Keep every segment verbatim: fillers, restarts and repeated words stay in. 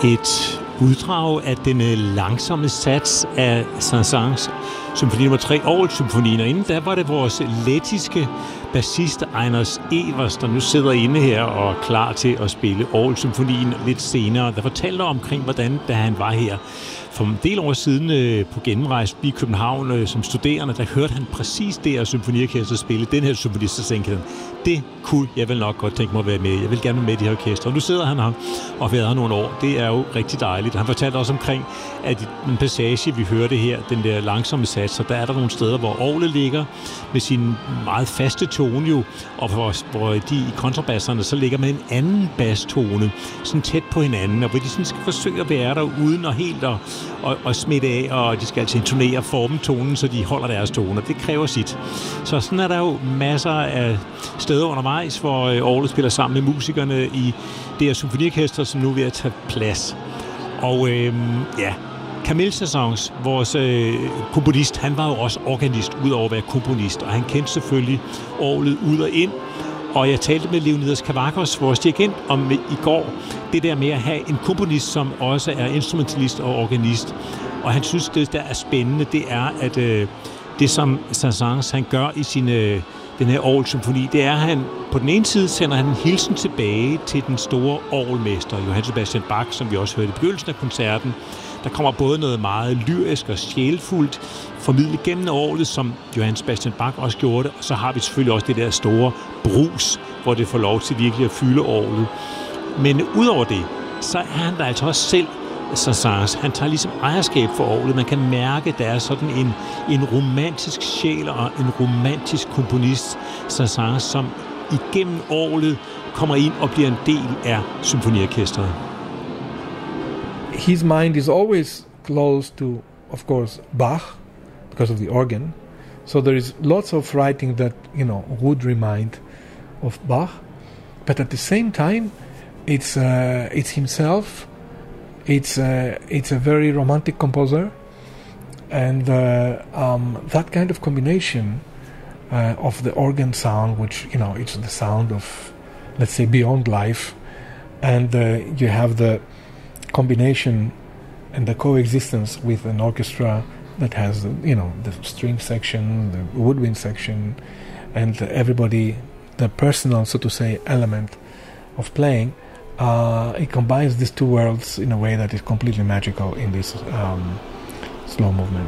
Et uddrag af den langsomme sats af Saint-Saëns symfoni nummer tre, Orgelsymfonien, og inden da var det vores lettiske bassist Einars Evers, der nu sidder inde her og er klar til at spille Orgelsymfonien lidt senere, der fortalte omkring, hvordan da han var her for en del år siden øh, på gennemrejse i København øh, som studerende, der hørte han præcis det her symfoniorkester spille, den her symfoni, så tænkte han, det kunne jeg vel nok godt tænke mig at være med. Jeg vil gerne være med i det her orkester. Og nu sidder han her og har været her nogle år. Det er jo rigtig dejligt. Han fortalte også omkring, at i den passage, vi hørte her, den der langsomme sats, så der er der nogle steder, hvor orglet ligger med sin meget faste tone jo, og hvor, hvor de i kontrabasserne så ligger med en anden basstone, sådan tæt på hinanden, og hvor de sådan skal forsøge at være der uden at helt at og, og smitte af, og de skal altså intonere formen tonen, så de holder deres toner. Det kræver sit. Så sådan er der jo masser af steder undervejs, hvor øh, orglet spiller sammen med musikerne i det her symfoniorkester, som nu er ved at tage plads. Og øh, ja, Camille Saint-Saëns, vores øh, komponist, han var jo også organist, udover at være komponist, og han kendte selvfølgelig orglet ud og ind. Og jeg talte med Leonidas Kavakos, vores dirigent, om i går, det der med at have en komponist, som også er instrumentalist og organist. Og han synes, det der er spændende, det er, at øh, det som Saint-Saëns han gør i sin, øh, den her orgelsymfoni, det er, at han på den ene side sender han en hilsen tilbage til den store orgelmester, Johann Sebastian Bach, som vi også hørte i begyndelsen af koncerten. Der kommer både noget meget lyrisk og sjælfuldt formidlet gennem orglet, som Johann Sebastian Bach også gjorde det. Og så har vi selvfølgelig også det der store brus, hvor det får lov til virkelig at fylde orglet. Men udover det, så er han der altså også selv, Saint-Saëns. Han tager ligesom ejerskab for orglet. Man kan mærke, at der er sådan en, en romantisk sjæl og en romantisk komponist, Saint-Saëns, som igennem orglet kommer ind og bliver en del af symfoniorkestret. His mind is always close to, of course, Bach, because of the organ. So there is lots of writing that, you know, would remind of Bach. But at the same time, it's uh, it's himself. It's uh, it's a very romantic composer, and uh, um, that kind of combination uh, of the organ sound, which, you know, it's the sound of, let's say, beyond life, and uh, you have the combination and the coexistence with an orchestra that has, you know, the string section, the woodwind section, and everybody, the personal, so to say, element of playing. Uh, it combines these two worlds in a way that is completely magical in this um, slow movement.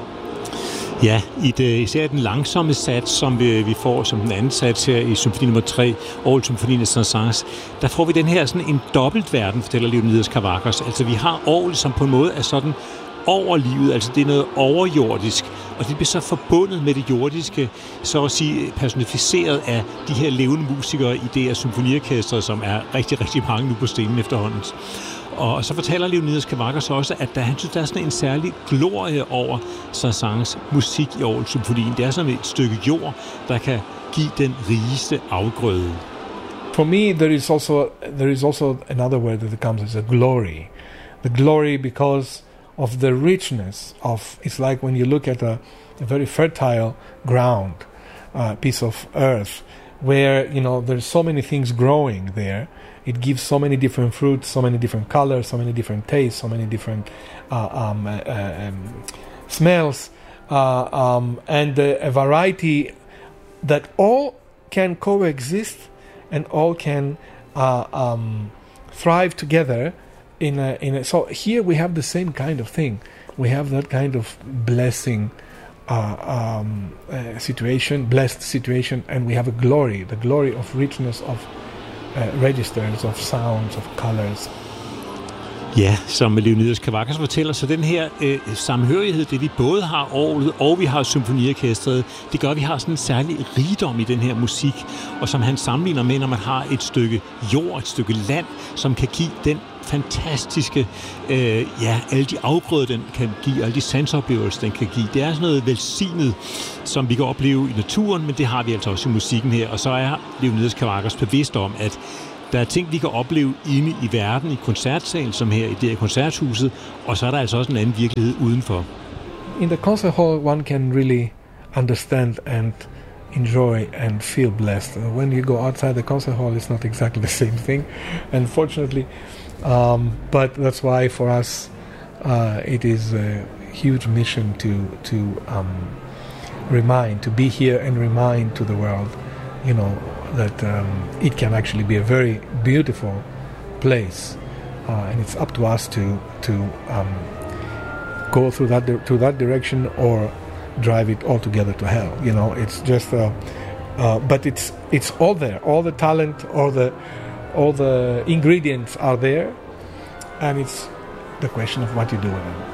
Ja, i det, især den langsomme sats, som vi, vi får som den anden sats her i symfoni nummer tre, Orgelsymfonien af Saint-Saëns, der får vi den her sådan en dobbelt verden, fortæller Leonidas Kavakos. Altså vi har orgel, som på en måde er sådan over livet, altså det er noget overjordisk, og det bliver så forbundet med det jordiske, så at sige personificeret af de her levende musikere i det her symfoniorkester, som er rigtig, rigtig mange nu på scenen efterhånden. Og så fortæller Leonidas Kavakos også, at der, han synes, der er sådan en særlig glorie over Saint-Saëns musik i orgelsymfonien. Det er som et stykke jord, der kan give den rigeste afgrøde. For me, there is also there is also another word that comes as a glory. The glory because of the richness of, it's like when you look at a, a very fertile ground, uh, piece of earth, where, you know, there's so many things growing there. It gives so many different fruits, so many different colors, so many different tastes, so many different uh, um, uh, um, smells, uh, um, and uh, a variety that all can coexist and all can uh, um, thrive together. In a, in a, so here we have the same kind of thing. We have that kind of blessing uh, um, uh, situation, blessed situation, and we have a glory, the glory of richness of uh, registers, of sounds, of colors. Ja, som Leonidas Kavakos fortæller, så den her øh, samhørighed, det vi både har orglet og vi har symfoniorkestret, det gør, at vi har sådan en særlig rigdom i den her musik, og som han sammenligner med, når man har et stykke jord, et stykke land, som kan give den fantastiske, øh, ja, alle de afgrøder, den kan give, alle de sansoplevelser, den kan give. Det er sådan noget velsignet, som vi kan opleve i naturen, men det har vi altså også i musikken her, og så er Leonidas Kavakos bevidst om, at der er ting, vi kan opleve inde i verden, i koncertsalen, som her i det her koncerthuset, og så er der altså også en anden virkelighed udenfor. In the concert hall, one can really understand and enjoy and feel blessed. When you go outside the concert hall, it's not exactly the same thing. Unfortunately, Um, but that's why for us uh, it is a huge mission to to um, remind, to be here and remind to the world, you know, that um, it can actually be a very beautiful place, uh, and it's up to us to to um, go through that di- to that direction or drive it altogether to hell. You know, it's just, uh, uh, but it's it's all there. All the talent, all the all the ingredients are there, and it's the question of what you do with them.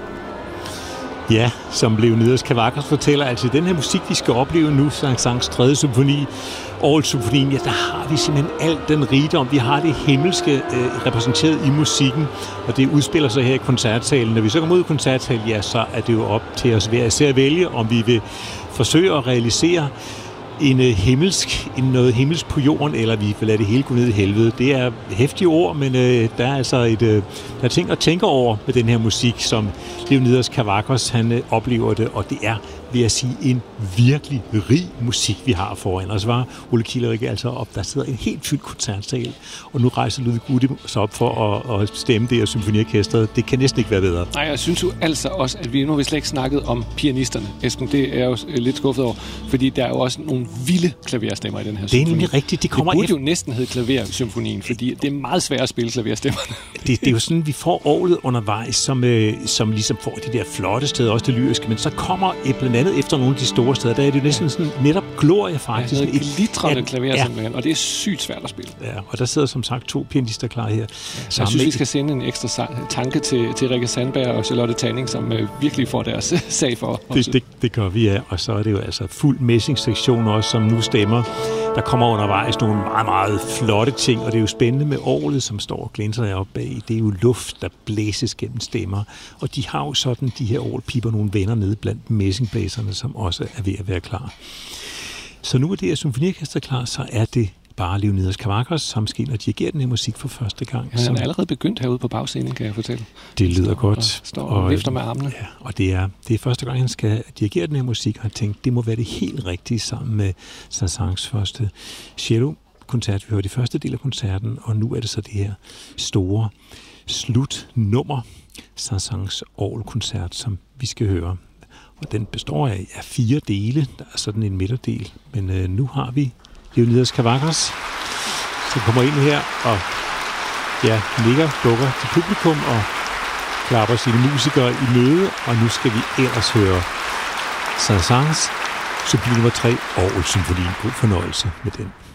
Ja, som Leonidas Kavakos fortæller, altså den her musik, vi skal opleve nu, Saint-Saëns tredje symfoni, Orgelsymfonien, ja, der har vi simpelthen alt den rigdom. Vi har det himmelske øh, repræsenteret i musikken, og det udspiller sig her i koncertsalen. Når vi så kommer ud i koncertsalen, ja, så er det jo op til os hver især at vælge, om vi vil forsøge at realisere en himmelsk, en noget himmelsk på jorden, eller vi vil lade det hele gå ned i helvede. Det er hæftige ord, men øh, der er altså et, øh, der er ting at tænke over med den her musik, som Leonidas Kavakos, han øh, oplever det, og det er, vil jeg sige, en virkelig rig musik, vi har foran os. Var Ole Kielerick altså op, der sidder en helt fyldt koncertsal, og nu rejser Ludvig Gude sig op for at, at stemme det her symfoniorkestret. Det kan næsten ikke være bedre. Nej, jeg synes jo altså også, at vi nu har vi slet ikke snakket om pianisterne. Esben, det er jeg jo lidt skuffet over, fordi der er jo også nogle vilde klaverstemmer i den her symfoni. Det er nemlig rigtigt. Det, kommer det burde efter... jo næsten hedde klaversymfonien, fordi det er meget svært at spille klaverstemmerne. det, det er jo sådan, vi får orglet undervejs, som, øh, som ligesom får de der flotte steder, også det lyriske, men så kommer et, blandt andet efter nogle af de store steder, der er det jo næsten sådan netop glorie faktisk. Ja, et glitrende klaver ja. simpelthen, og det er sygt svært at spille. Ja, og der sidder som sagt to pianister klar her. Ja, så jeg synes, vi skal sende en ekstra tanke til, til Rikke Sandberg og Charlotte Tanning, som øh, virkelig får deres sag for. Det, det, det gør vi, ja. Og så er det jo altså fuld messingsektion også, som nu stemmer. Der kommer undervejs nogle meget, meget flotte ting, og det er jo spændende med orglet, som står og glænser deroppe bag. Det er jo luft, der blæses gennem stemmer, og de har jo sådan, de her orgelpiber, nogle venner nede blandt messingblæserne, som også er ved at være klar. Så nu er det her symfoniorkester klar, så er det bare Leonidas Kavakos, som skal og dirigerer den her musik for første gang. Ja, han er allerede begyndt herude på bagscenen, kan jeg fortælle. Det lyder står, godt. Og står og, og vifter med armene. Ja, og det er, det er første gang, han skal dirigere den her musik, og har tænkt, det må være det helt rigtige sammen med Saint-Saëns første cello-koncert. Vi hørte i første del af koncerten, og nu er det så det her store slutnummer, Saint-Saëns orgelkoncert, som vi skal høre. Og den består af ja, fire dele. Der er sådan en midterdel. Men øh, nu har vi Leonidas Kavakos, som kommer ind her og ja, ligger, dukker til publikum og klapper sine musikere i møde. Og nu skal vi ellers høre Saint-Saëns symfoni nummer tre, Orgelsymfonien. God fornøjelse med den.